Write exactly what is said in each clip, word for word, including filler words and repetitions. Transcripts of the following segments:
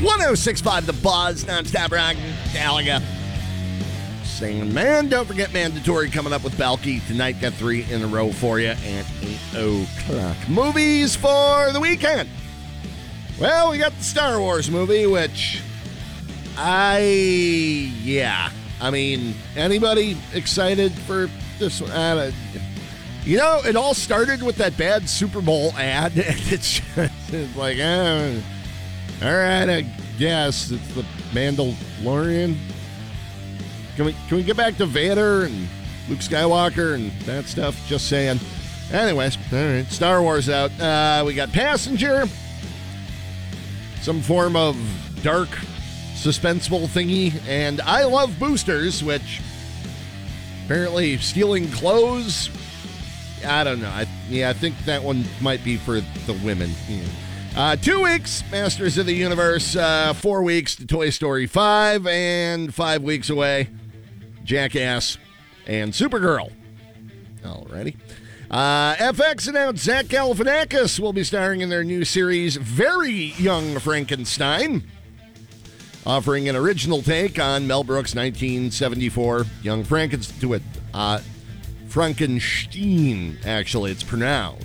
one oh six point five The Buzz, nonstop rock, Gallagher. Saying, man, don't forget Mandatory coming up with Balky tonight. Got three in a row for you at eight o'clock. Movies for the weekend. Well, we got the Star Wars movie, which I, yeah. I mean, anybody excited for this one? I don't, you know, it all started with that bad Super Bowl ad. It's just it's like, uh, all right, I guess it's the Mandalorian. Can we can we get back to Vader and Luke Skywalker and that stuff? Just saying. Anyways, all right, Star Wars out. Uh, we got Passenger, some form of dark, suspenseful thingy, and I Love Boosters, which apparently stealing clothes. I don't know. I, yeah, I think that one might be for the women. Yeah. Uh, two weeks, Masters of the Universe. Uh, four weeks to Toy Story five, and five weeks away, Jackass and Supergirl. Alrighty. Uh, F X announced Zach Galifianakis will be starring in their new series, Very Young Frankenstein, offering an original take on Mel Brooks' nineteen seventy-four Young Frankenstein. Uh, Frankenstein, actually, it's pronounced.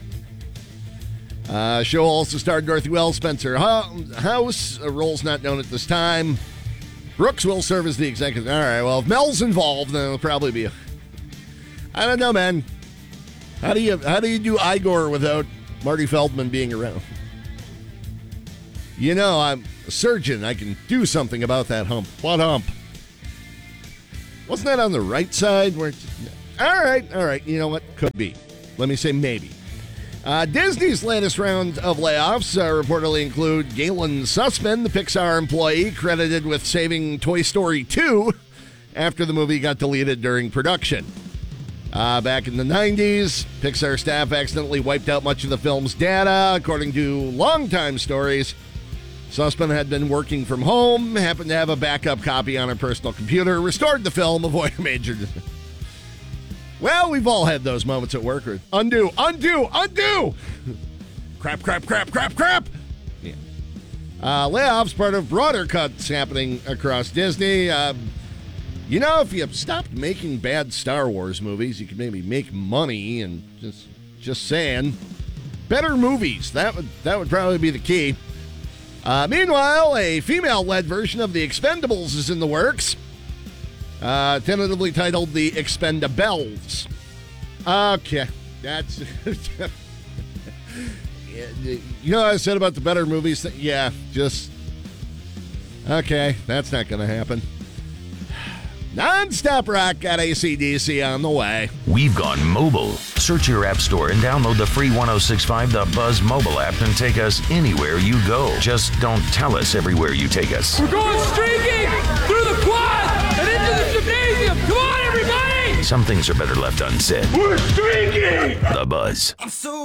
Uh, show also starred Dorothy Wells, Spencer House, a role's not known at this time. Brooks will serve as the executive. All right, well, if Mel's involved, then it'll probably be a... I don't know, man. How do you how do you do Igor without Marty Feldman being around? You know, I'm a surgeon. I can do something about that hump. What hump? Wasn't that on the right side? Where? It's... All right, all right. You know what? Could be. Let me say maybe. Uh, Disney's latest round of layoffs uh, reportedly include Galen Sussman, the Pixar employee credited with saving Toy Story two after the movie got deleted during production. Uh, back in the nineties, Pixar staff accidentally wiped out much of the film's data. According to longtime stories, Sussman had been working from home, happened to have a backup copy on her personal computer, restored the film, avoided major... Well, we've all had those moments at work. Undo, undo, undo! crap, crap, crap, crap, crap! Yeah. Uh, layoffs, part of broader cuts happening across Disney. Uh, you know, if you stopped making bad Star Wars movies, you could maybe make money and just just saying. Better movies. That would, that would probably be the key. Uh, meanwhile, a female-led version of The Expendables is in the works. Uh, tentatively titled The Expendables. Okay. That's... you know what I said about the better movies? Yeah, just... Okay, that's not going to happen. Non-stop rock got A C D C on the way. We've gone mobile. Search your app store and download the free one oh six point five The Buzz mobile app and take us anywhere you go. Just don't tell us everywhere you take us. We're going streaking through the quad and into the gymnasium. Come on, everybody! Some things are better left unsaid. We're streaking! The Buzz. I'm so